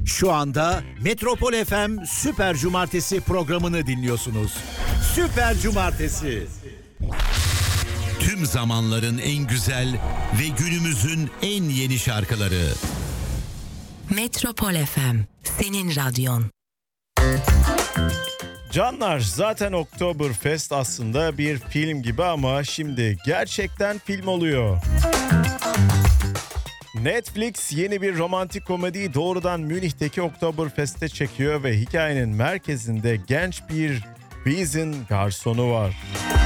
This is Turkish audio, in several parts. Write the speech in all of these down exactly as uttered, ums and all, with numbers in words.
Şu anda Metropol F M Süper Cumartesi programını dinliyorsunuz. Süper Cumartesi. Tüm zamanların en güzel ve günümüzün en yeni şarkıları. Metropol F M, senin radyon. Canlar, zaten Oktoberfest aslında bir film gibi ama şimdi gerçekten film oluyor. Netflix yeni bir romantik komediyi doğrudan Münih'teki Oktoberfest'te çekiyor ve hikayenin merkezinde genç bir Wiesn garsonu var.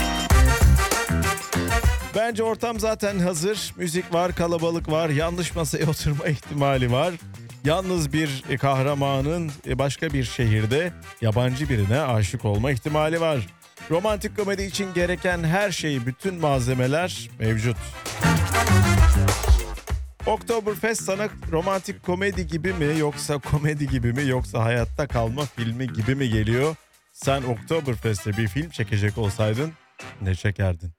Bence ortam zaten hazır. Müzik var, kalabalık var, yanlış masaya oturma ihtimali var. Yalnız bir kahramanın başka bir şehirde yabancı birine aşık olma ihtimali var. Romantik komedi için gereken her şey, bütün malzemeler mevcut. Oktoberfest sana romantik komedi gibi mi, yoksa komedi gibi mi, yoksa hayatta kalma filmi gibi mi geliyor? Sen Oktoberfest'te bir film çekecek olsaydın ne çekerdin?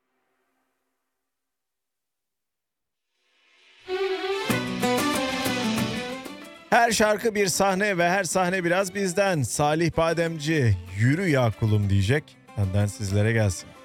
Her şarkı bir sahne ve her sahne biraz bizden. Salih Bademci, yürü ya kulum diyecek. Benden sizlere gelsin.